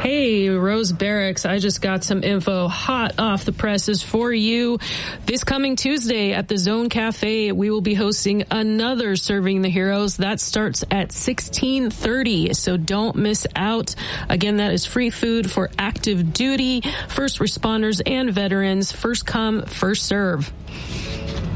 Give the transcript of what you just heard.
Hey, Rose Barracks, I just got some info hot off the presses for you. This coming Tuesday at the Zone Cafe, we will be hosting another Serving the Heroes. That starts at 16:30, so don't miss out. Again, that is free food for active duty, first responders, and veterans. First come, first serve.